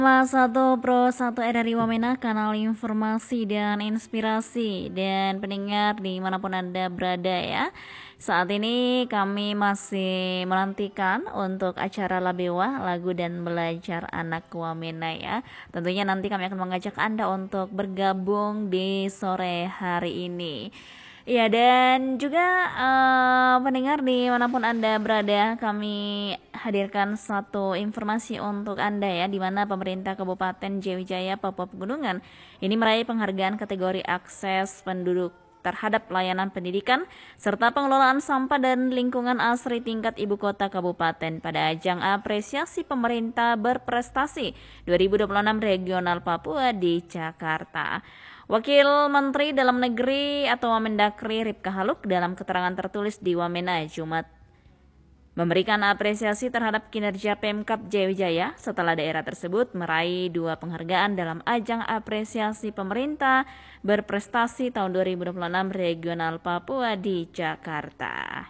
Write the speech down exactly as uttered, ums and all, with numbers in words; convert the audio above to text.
Satu Pro satu R R I Wamena, kanal informasi dan inspirasi, dan pendengar dimanapun Anda berada ya. Saat ini kami masih menantikan untuk acara Labewa, lagu dan belajar anak Wamena ya. Tentunya nanti kami akan mengajak Anda untuk bergabung di sore hari ini. Ya, dan juga uh, pendengar dimanapun Anda berada, kami hadirkan satu informasi untuk Anda ya, di mana pemerintah Kabupaten Jayawijaya, Papua Pegunungan ini meraih penghargaan kategori akses penduduk terhadap layanan pendidikan serta pengelolaan sampah dan lingkungan asri tingkat ibu kota kabupaten pada ajang apresiasi pemerintah berprestasi dua ribu dua puluh enam regional Papua di Jakarta. Wakil Menteri Dalam Negeri atau Wamendakri Ripka Haluk dalam keterangan tertulis di Wamena Jumat memberikan apresiasi terhadap kinerja Pemkab Jayawijaya setelah daerah tersebut meraih dua penghargaan dalam ajang apresiasi pemerintah berprestasi tahun dua ribu dua puluh enam regional Papua di Jakarta.